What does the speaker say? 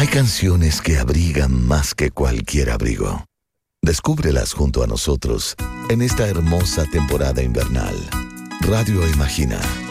Hay canciones que abrigan más que cualquier abrigo. Descúbrelas junto a nosotros en esta hermosa temporada invernal. Radio Imagina